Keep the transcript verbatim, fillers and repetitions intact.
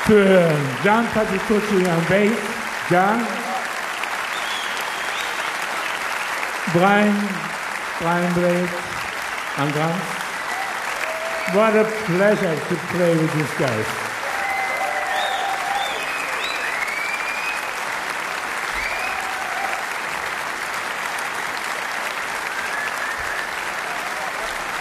für John Patitucci am Bass, John, Brian, Brian Blake on drums. What a pleasure to play with these guys.